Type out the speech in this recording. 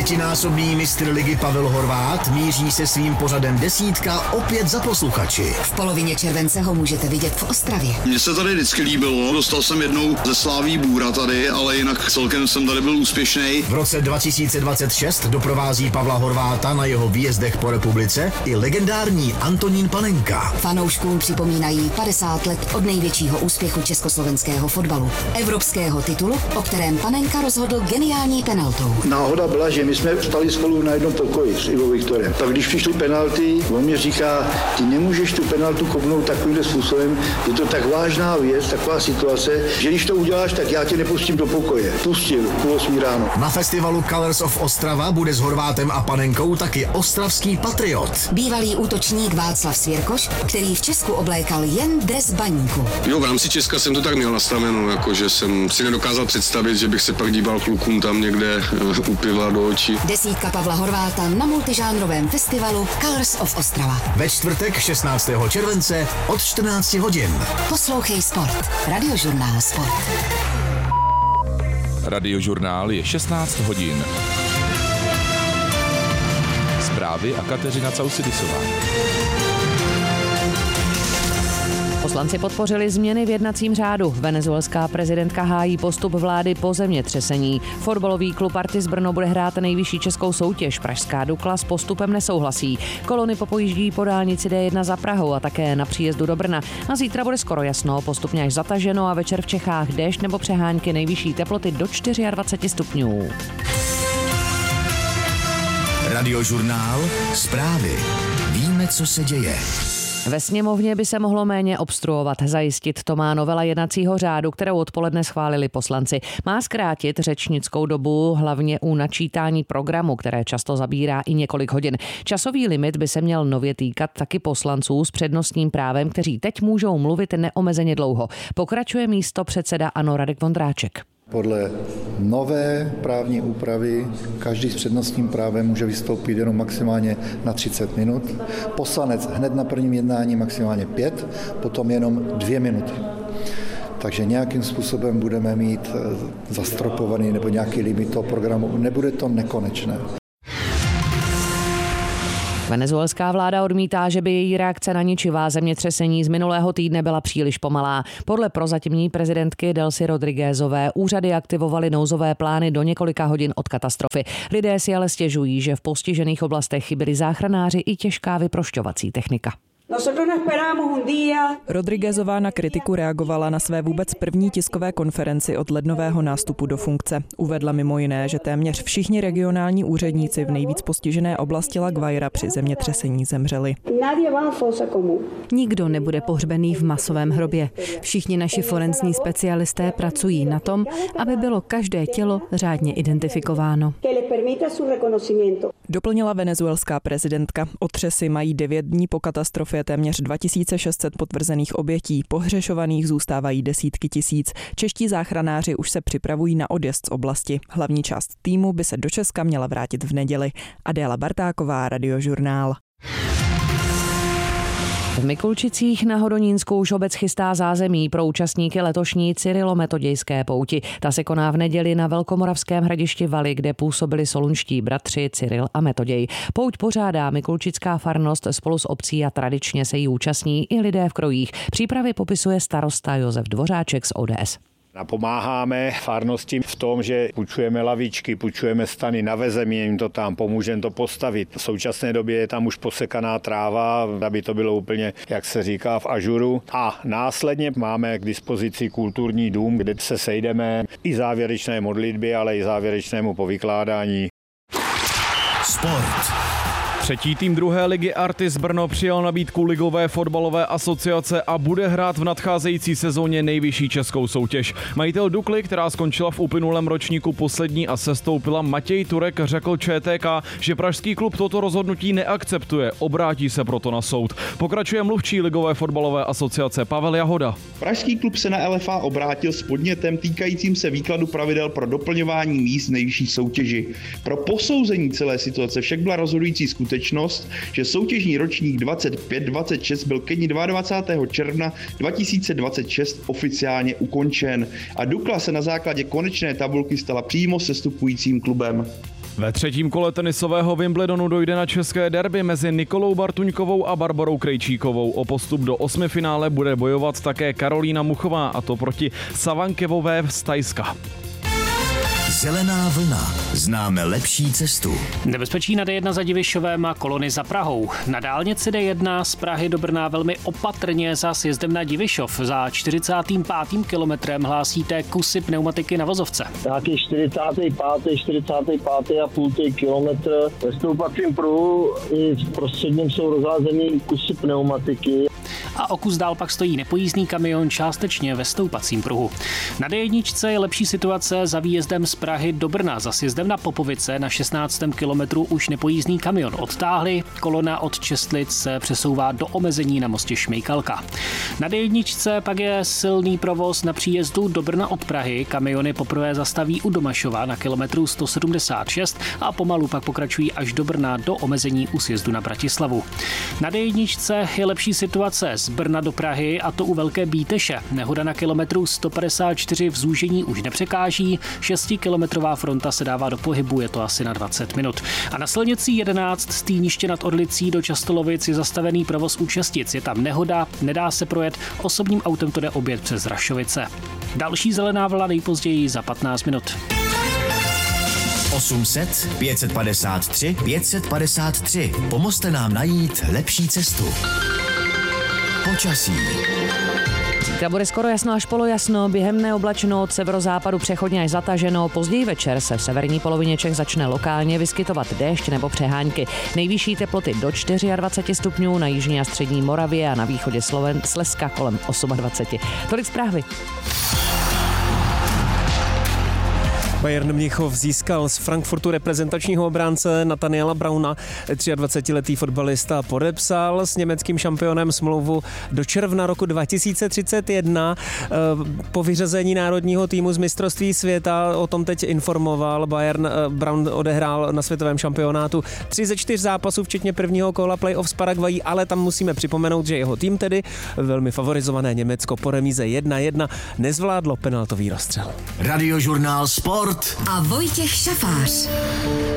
Pětinásobný mistr ligy Pavel Horváth míří se svým pořadem Desítka opět za posluchači. V polovině července ho můžete vidět v Ostravě. Mně se tady vždycky líbilo, dostal jsem jednou ze Sláví Bůra tady, ale jinak celkem jsem tady byl úspěšný. V roce 2026 doprovází Pavla Horváta na jeho výjezdech po republice i legendární Antonín Panenka. Fanouškům připomínají 50 let od největšího úspěchu československého fotbalu. Evropského titulu, o kterém Panenka rozhodl geniální penaltou. Náhoda byla, že my jsme stali spolu na jednom pokoji s Ivo Viktorem. Tak když přišly penalty, on mě říká, ty nemůžeš tu penaltu kopnout takovýmhle způsobem, je to tak vážná věc, taková situace, že když to uděláš, tak já tě nepustím do pokoje. Pustil, 8 ráno. Na festivalu Colors of Ostrava bude s Horvátem a Panenkou taky ostravský patriot. Bývalý útočník Václav Svěrkoš, který v Česku oblékal jen dres baníku. Jo, v rámci Česka jsem to tak měl nastaveno, jakože jsem si nedokázal představit, že bych se pak díval klukům tam někde u piva do očí. Desítka Pavla Horváta na multižánrovém festivalu Colors of Ostrava. Ve čtvrtek 16. července od 14 hodin. Poslouchej Sport. Radiožurnál Sport. Radiožurnál je 16 hodin. Zprávy a Kateřina Causidisová. Poslanci podpořili změny v jednacím řádu. Venezuelská prezidentka hájí postup vlády po zemětřesení. Fotbalový klub Artis Brno bude hrát nejvyšší českou soutěž. Pražská Dukla s postupem nesouhlasí. Kolony popojíždí po dálnici D1 za Prahou a také na příjezdu do Brna. Na zítra bude skoro jasno, postupně až zataženo a večer v Čechách déšť nebo přehánky, nejvyšší teploty do 24 stupňů. Radiožurnál, zprávy. Víme, co se děje. Ve sněmovně by se mohlo méně obstruovat. Zajistit to má novela jednacího řádu, kterou odpoledne schválili poslanci. Má zkrátit řečnickou dobu hlavně u načítání programu, které často zabírá i několik hodin. Časový limit by se měl nově týkat taky poslanců s přednostním právem, kteří teď můžou mluvit neomezeně dlouho. Pokračuje místopředseda ANO Radek Vondráček. Podle nové právní úpravy každý s přednostním právem může vystoupit jenom maximálně na 30 minut. Poslanec hned na prvním jednání maximálně 5, potom jenom 2 minuty. Takže nějakým způsobem budeme mít zastropovaný nebo nějaký limit toho programu. Nebude to nekonečné. Venezuelská vláda odmítá, že by její reakce na ničivá zemětřesení z minulého týdne byla příliš pomalá. Podle prozatímní prezidentky Delcy Rodriguezové úřady aktivovaly nouzové plány do několika hodin od katastrofy. Lidé si ale stěžují, že v postižených oblastech chyběli záchranáři i těžká vyprošťovací technika. Rodriguezová na kritiku reagovala na své vůbec první tiskové konferenci od lednového nástupu do funkce. Uvedla mimo jiné, že téměř všichni regionální úředníci v nejvíc postižené oblasti La Guaira při zemětřesení zemřeli. Nikdo nebude pohřbený v masovém hrobě. Všichni naši forenzní specialisté pracují na tom, aby bylo každé tělo řádně identifikováno. Doplnila venezuelská prezidentka. Otřesy mají 9 dní po katastrofě téměř 2600 potvrzených obětí. Pohřešovaných zůstávají desítky tisíc. Čeští záchranáři už se připravují na odjezd z oblasti. Hlavní část týmu by se do Česka měla vrátit v neděli. Adéla Bartáková, Radiožurnál. V Mikulčicích na Hodonínsku už obec chystá zázemí pro účastníky letošní cyrilometodějské pouti. Ta se koná v neděli na Velkomoravském hradišti Valy, kde působili solunští bratři Cyril a Metoděj. Pouť pořádá Mikulčická farnost spolu s obcí a tradičně se jí účastní i lidé v krojích. Přípravy popisuje starosta Josef Dvořáček z ODS. Napomáháme farnosti v tom, že půjčujeme lavičky, půjčujeme stany, navezeme jim to tam, pomůžeme to postavit. V současné době je tam už posekaná tráva, aby to bylo úplně, jak se říká, v ažuru. A následně máme k dispozici kulturní dům, kde se sejdeme i závěrečné modlitby, ale i závěrečnému povykládání. Sport. Třetí tým druhé ligy Artis Brno přijal nabídku Ligové fotbalové asociace a bude hrát v nadcházející sezóně nejvyšší českou soutěž. Majitel Dukly, která skončila v uplynulém ročníku poslední a sestoupila, Matěj Turek řekl ČTK, že pražský klub toto rozhodnutí neakceptuje, obrátí se proto na soud. Pokračuje mluvčí Ligové fotbalové asociace Pavel Jahoda. Pražský klub se na LFA obrátil s podnětem týkajícím se výkladu pravidel pro doplňování míst nejvyšší soutěži. Pro posouzení celé situace však byla rozhodující skutečnost, skutečnost, že soutěžní ročník 25-26 byl ke dni 22. června 2026 oficiálně ukončen a Dukla se na základě konečné tabulky stala přímo sestupujícím klubem. Ve třetím kole tenisového Wimbledonu dojde na české derby mezi Nikolou Bartuňkovou a Barborou Krejčíkovou. O postup do osmifinále bude bojovat také Karolína Muchová, a to proti Savankevové z Thajska. Zelená vlna. Známe lepší cestu. Nebezpečí na D1 za Divišovem a kolony za Prahou. Na dálnici D1 z Prahy do Brna velmi opatrně za sjezdem na Divišov. Za 45. kilometrem hlásíte kusy pneumatiky na vozovce. Nějaký 45,5 kilometr. Ve stoupacím pruhu i v prostředním jsou rozházený kusy pneumatiky. A o kus dál pak stojí nepojízdný kamion částečně ve stoupacím pruhu. Na D1 je lepší situace za výjezdem z Prahy do Brna. Za sjezdem na Popovice na 16. kilometru už nepojízdný kamion odtáhli, kolona od Čestlic se přesouvá do omezení na mostě Šmejkalka. Na D1 pak je silný provoz na příjezdu do Brna od Prahy. Kamiony poprvé zastaví u Domašova na kilometru 176 a pomalu pak pokračují až do Brna do omezení u sjezdu na Bratislavu. Na D1 je lepší situace z Brna do Prahy, a to u Velké Bíteše. Nehoda na kilometru 154 v zúžení už nepřekáží, 6kilometrová fronta se dává do pohybu, je to asi na 20 minut. A na silnici 11 z Týniště nad Orlicí do Častolovic je zastavený provoz u Čestic. Je tam nehoda, nedá se projet, osobním autem to jde objet přes Rašovice. Další zelená vlna nejpozději za 15 minut. 800 553 553. Pomozte nám najít lepší cestu. Počasí. Zítra bude skoro jasno až polojasno, během neoblačno, od severozápadu přechodně až zataženo. Později večer se v severní polovině Čech začne lokálně vyskytovat déšť nebo přehánky. Nejvyšší teploty do 24 stupňů, na jižní a střední Moravě a na východě Slezska kolem 28. Tolik zprávy. Bayern Mnichov získal z Frankfurtu reprezentačního obránce Nathaniela Brauna. 23letý fotbalista podepsal s německým šampionem smlouvu do června roku 2031. Po vyřazení národního týmu z mistrovství světa o tom teď informoval. Braun odehrál na světovém šampionátu 3 ze 4 zápasů, včetně prvního kola playoff s Paraguayí, ale tam musíme připomenout, že jeho tým, tedy velmi favorizované Německo, po remíze 1-1 nezvládlo penaltový rozstřel. Radiožurnál Sport a Vojtěch Šafář.